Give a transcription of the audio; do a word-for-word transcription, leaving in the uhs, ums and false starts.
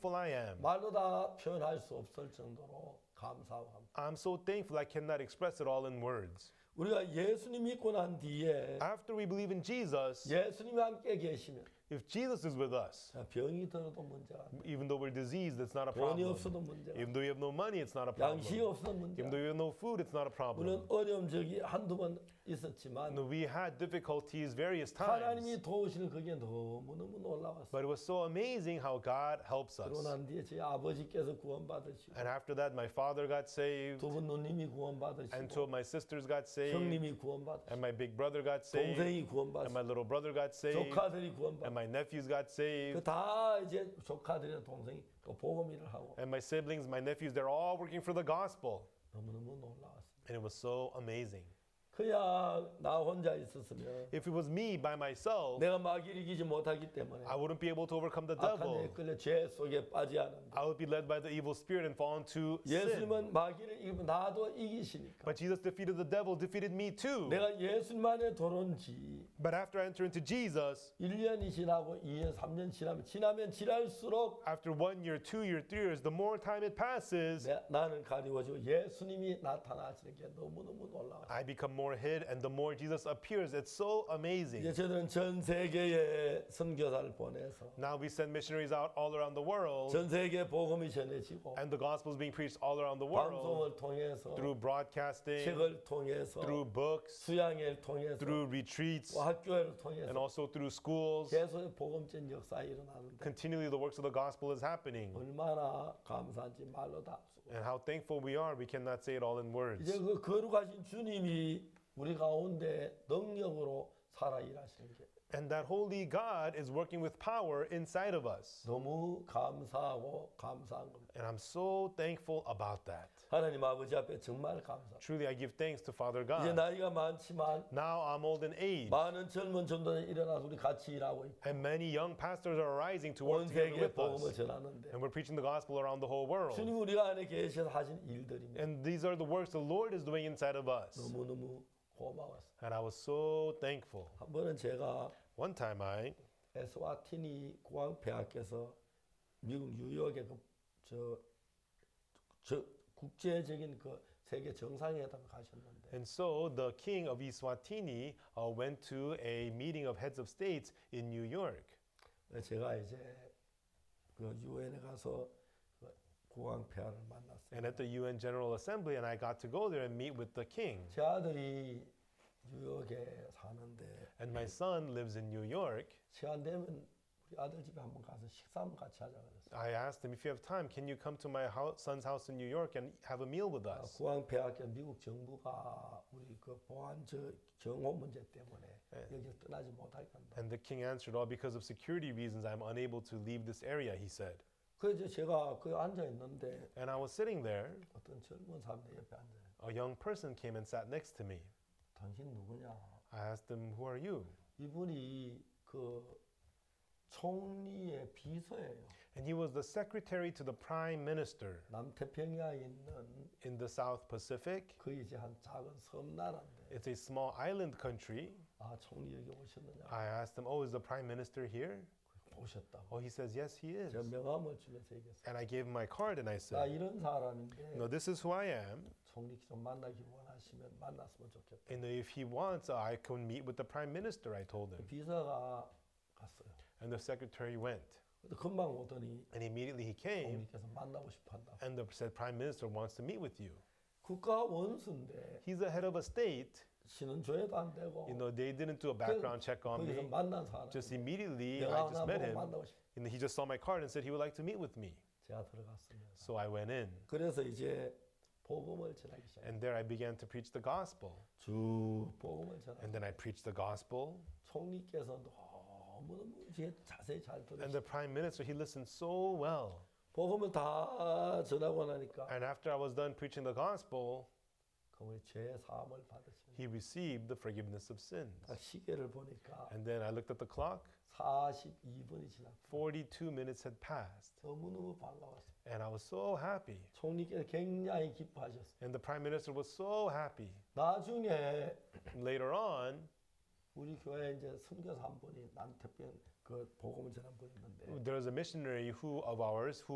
thankful I am. 말로 다 표현할 수 없을 정도로 감사하고 합니다. I'm so thankful I cannot express it all in words. 우리가 예수님 믿고 난 뒤에 After we believe in Jesus, 예수님이 함께 계시면 if Jesus is with us, 자, 병이 들어도 문제가 안 돼. even though we're diseased, it's not a 돈이 problem. 없어도 문제가 안 Even though we have no money, it's not a 돼. 양식이 problem. 없어도 문제가 Even 안 though 돼. we have no food, it's not a 물론 problem. 어려움 적이 한두 번 있었지만 No, we had difficulties various 하나님이 times, 도우시는 그게 너무너무 놀라웠어요. but it was so amazing how God helps 그러고 us. 난 뒤에 제 아버지께서 구원받으시고 And after that, my father got saved, 두 분 누님이 and two 구원받으시고 of my sisters got saved, 형님이 구원받으시고 and my big brother got saved, 동생이 and 구원받으시고 my little brother got saved, 조카들이 and 구원받으시고 my nephews got saved, 그 다 이제 조카들이나 동생이 또 복음 일을 하고 and my siblings, my nephews, they're all working for the gospel. 너무너무 놀라웠습니다. And it was so amazing. 그야 나 혼자 있었으면 If it was me by myself, 내가 마귀를 이기지 못하기 때문에 I wouldn't be able to overcome the 악한 에 devil. 끌려 죄 속에 빠지 않는데 I would be led by the evil spirit and fall into sin. 예수님은 마귀를 이기면 나도 이기시니까 But Jesus defeated the devil, defeated me too. 내가 예수님 안에 들어온 지 But after I enter into Jesus, 일 년이 지나고 이 년, 삼 년 지나면 지나면 지날수록 after one year, two year, three years, the more time it passes, 내, 나는 가리워지고 예수님이 나타나시는 게 너무너무 놀라워요. I become more hid, and the more Jesus appears, it's so 이제 amazing. 저들은 전 세계에 선교사를 보내서 Now we send missionaries out all around the world, 전 세계 복음이 전해지고 and the gospel is being preached all around the world 방송을 통해서 through broadcasting, 책을 통해서 through books, 수양회를 통해서 through retreats, 또 학교를 and 통해서 also through schools. 계속 복음전 역사가 일어나는데 Continually, the works of the gospel is happening. 얼마나 감사한지 말로 다 없고 And how thankful we are, we cannot say it all in words. 이제 그 거룩하신 주님이 우리 가운데 능력으로 살아 일하시는 게 And that holy God is working with power inside of us. 너무 감사하고 감사한 겁니다. And I'm so thankful about that. 하나님 아버지 앞에 정말 감사합니다. Truly, I give thanks to Father 이제 God. 나이가 많지만 Now I'm old in age, 많은 젊은 전도자들이 일어나서 우리 같이 일하고 있고 and many young pastors are arising to 온 work together 세계에 with 복음을 us. 전하는데 And we're preaching the gospel around the whole world. 주님 우리가 안에 계셔서 하신 일들입니다. And these are the works the Lord is doing inside of us. 너무너무 고마웠어요. And I was so thankful. 한 번은 제가 One time I, 에스와티니 국왕폐하께서 미국 뉴욕의 그 저, 저 국제적인 그 세계 정상회담에 가셨는데 and so the king of Eswatini uh, went to a meeting of heads of states in New York. 제가 이제 그 유엔에 가서 그 국왕폐하를 만났어요. And at the U N General Assembly, and I got to go there and meet with the king. 제 아들이 뉴욕에 사는데 And my son lives in New York. 시간 되면 우리 아들 집에 한번 가서 식사 한번 같이 하자 그랬어요. I asked him, if you have time, can you come to my house, son's house in New York and have a meal with us? 국왕폐하께 미국 정부가 우리 그 보안 저 경호 문제 때문에 네. 여기를 떠나지 못하게 한다. And the king answered, "All because of security reasons, I'm unable to leave this area," he said. 그래서 제가 거기 앉아 있는데 And I was sitting there. 어떤 젊은 사람 내 옆에 앉아요. A young person came and sat next to me. 당신 누구냐? I asked him, "Who are you?" 이분이 그 총리의 비서예요. And he was the secretary to the prime minister 남태평양에 있는 in the South Pacific. 그 이제 한 작은 섬나라인데 It's a small island country. 아 총리 여기 오셨느냐? I asked him, "Oh, is the prime minister here?" 오셨다고. Oh, he says, "Yes, he is." 제가 명함을 주면서 얘기했어요. And I gave him my card and I 나 said, 이런 사람인데 "No, this is who I am. 총리 좀 만나기 원하시면 만났으면 좋겠다. And if he wants, I can meet with the prime minister," I told him. 비서가 갔어요. And the secretary went. 근데 금방 오더니 And immediately he came 총리께서 만나고 싶어 한다. and the said prime minister wants to meet with you. 국가 원수인데 He's the head of a state. 신은 조회도 안 되고 You know, they didn't do a background check on 거기서 me. 만난 사람. Just immediately, I 내가 just 하나 met 보고 him. 만나고 싶어. And he just saw my card and said he would like to meet with me. 제가 들어갔습니다. So I went in. 그래서 이제 복음을 전하기 시작했어요. And there I began to preach the gospel. 쭉 복음을 전하고 And then I preached the gospel. 총리께서 너무너무 이제 자세히 잘 And 들으시고 the prime minister, he listened so well. 복음을 다 전하고 나니까 And after I was done preaching the gospel, 그분이 죄 사함을 받으시는 he received the forgiveness of sins. 딱 시계를 보니까 And then I looked at the clock. 사십이 분이 지났고 forty-two minutes had passed. 너무너무 반가웠어요. And I was so happy. 총리께서 굉장히 기뻐하셨어요. And the prime minister was so happy. 나중에 Later on, 우리 교회에 이제 선교사 한 분이 남태평 그 복음을 전한 분이 있는데 there was a missionary who of ours who